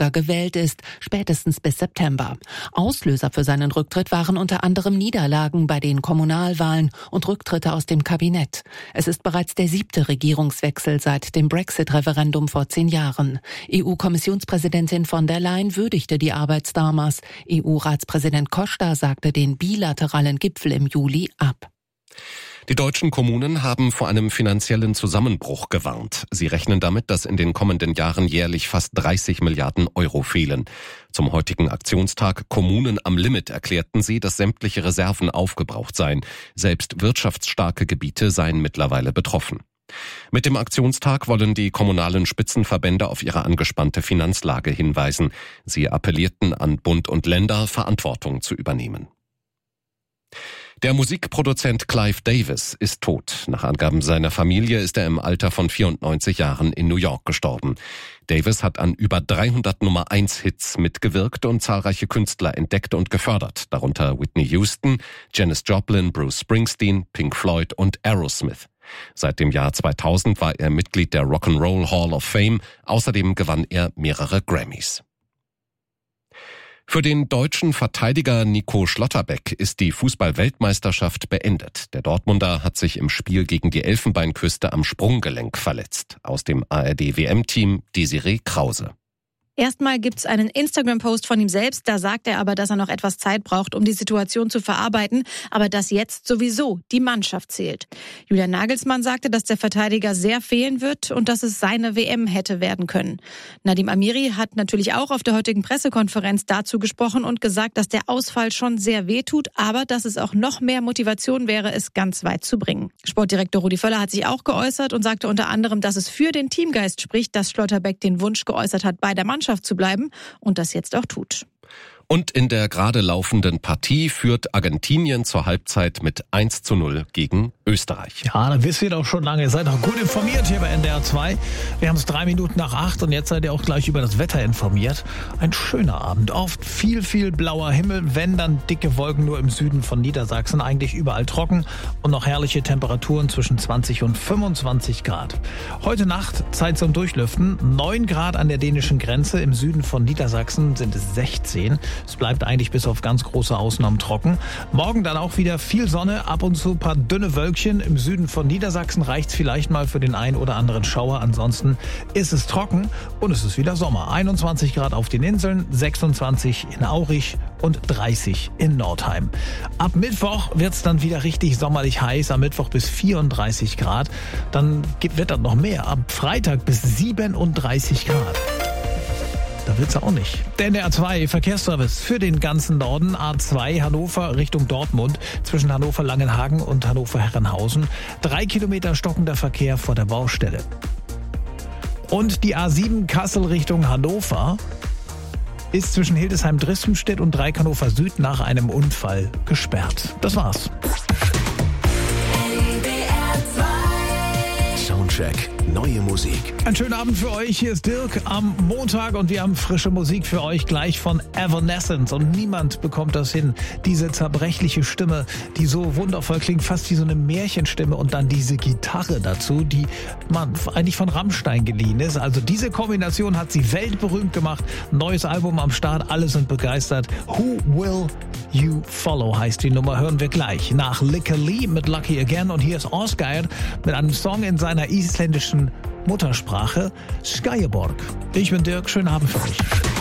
Nachfolger gewählt ist, spätestens bis September. Auslöser für seinen Rücktritt waren unter anderem Niederlagen bei den Kommunalwahlen und Rücktritte aus dem Kabinett. Es ist bereits der 7. Regierungswechsel seit dem Brexit-Referendum vor 10 Jahren. EU-Kommissionspräsidentin von der Leyen würdigte die Arbeitsdamas. EU-Ratspräsident Costa sagte den bilateralen Gipfel im Juli ab. Die deutschen Kommunen haben vor einem finanziellen Zusammenbruch gewarnt. Sie rechnen damit, dass in den kommenden Jahren jährlich fast 30 Milliarden Euro fehlen. Zum heutigen Aktionstag Kommunen am Limit erklärten sie, dass sämtliche Reserven aufgebraucht seien. Selbst wirtschaftsstarke Gebiete seien mittlerweile betroffen. Mit dem Aktionstag wollen die kommunalen Spitzenverbände auf ihre angespannte Finanzlage hinweisen. Sie appellierten an Bund und Länder, Verantwortung zu übernehmen. Der Musikproduzent Clive Davis ist tot. Nach Angaben seiner Familie ist er im Alter von 94 Jahren in New York gestorben. Davis hat an über 300 Nummer-1-Hits mitgewirkt und zahlreiche Künstler entdeckt und gefördert, darunter Whitney Houston, Janis Joplin, Bruce Springsteen, Pink Floyd und Aerosmith. Seit dem Jahr 2000 war er Mitglied der Rock'n'Roll Hall of Fame. Außerdem gewann er mehrere Grammys. Für den deutschen Verteidiger Nico Schlotterbeck ist die Fußball-Weltmeisterschaft beendet. Der Dortmunder hat sich im Spiel gegen die Elfenbeinküste am Sprunggelenk verletzt. Aus dem ARD-WM-Team Desiree Krause. Erstmal gibt's einen Instagram-Post von ihm selbst, da sagt er aber, dass er noch etwas Zeit braucht, um die Situation zu verarbeiten, aber dass jetzt sowieso die Mannschaft zählt. Julian Nagelsmann sagte, dass der Verteidiger sehr fehlen wird und dass es seine WM hätte werden können. Nadim Amiri hat natürlich auch auf der heutigen Pressekonferenz dazu gesprochen und gesagt, dass der Ausfall schon sehr wehtut, aber dass es auch noch mehr Motivation wäre, es ganz weit zu bringen. Sportdirektor Rudi Völler hat sich auch geäußert und sagte unter anderem, dass es für den Teamgeist spricht, dass Schlotterbeck den Wunsch geäußert hat, bei der Mannschaft zu bleiben und das jetzt auch tut. Und in der gerade laufenden Partie führt Argentinien zur Halbzeit mit 1:0 gegen Österreich. Ja, dann wisst ihr doch schon lange. Ihr seid doch gut informiert hier bei NDR 2. Wir haben es 3 Minuten nach 8 und jetzt seid ihr auch gleich über das Wetter informiert. Ein schöner Abend. Oft viel blauer Himmel, wenn dann dicke Wolken nur im Süden von Niedersachsen. Eigentlich überall trocken und noch herrliche Temperaturen zwischen 20 und 25 Grad. Heute Nacht Zeit zum Durchlüften. 9 Grad an der dänischen Grenze. Im Süden von Niedersachsen sind es 16. Es bleibt eigentlich bis auf ganz große Ausnahmen trocken. Morgen dann auch wieder viel Sonne, ab und zu ein paar dünne Wölkchen. Im Süden von Niedersachsen reicht's vielleicht mal für den ein oder anderen Schauer. Ansonsten ist es trocken und es ist wieder Sommer. 21 Grad auf den Inseln, 26 in Aurich und 30 in Nordheim. Ab Mittwoch wird's dann wieder richtig sommerlich heiß. Am Mittwoch bis 34 Grad. Dann wird das noch mehr. Ab Freitag bis 37 Grad. Da wird's auch nicht. Der NDR 2 Verkehrsservice für den ganzen Norden. A2 Hannover Richtung Dortmund zwischen Hannover-Langenhagen und Hannover-Herrenhausen. 3 Kilometer stockender Verkehr vor der Baustelle. Und die A7 Kassel Richtung Hannover ist zwischen Hildesheim-Drispenstedt und Dreieck Hannover Süd nach einem Unfall gesperrt. Das war's. Soundcheck. Neue Musik. Einen schönen Abend für euch. Hier ist Dirk am Montag und wir haben frische Musik für euch gleich von Evanescence. Und niemand bekommt das hin. Diese zerbrechliche Stimme, die so wundervoll klingt, fast wie so eine Märchenstimme und dann diese Gitarre dazu, die man eigentlich von Rammstein geliehen ist. Also diese Kombination hat sie weltberühmt gemacht. Neues Album am Start, alle sind begeistert. Who Will You Follow heißt die Nummer, hören wir gleich. Nach Licker Lee mit Lucky Again und hier ist Osgeir mit einem Song in seiner isländischen Muttersprache, Skyeborg. Ich bin Dirk, schönen Abend für euch.